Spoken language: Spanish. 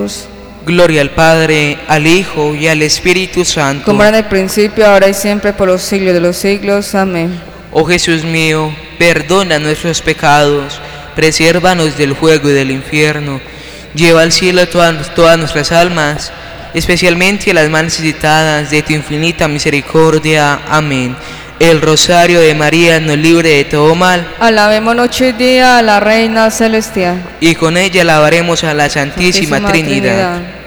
Gloria al Padre, al Hijo y al Espíritu Santo. Como era en el principio, ahora y siempre, por los siglos de los siglos. Amén. Oh Jesús mío, perdona nuestros pecados, presérvanos del fuego y del infierno, lleva al cielo a todas nuestras almas, especialmente a las más necesitadas de tu infinita misericordia. Amén. El rosario de María nos libre de todo mal. Alabemos noche y día a la Reina Celestial. Y con ella alabaremos a la Santísima Trinidad.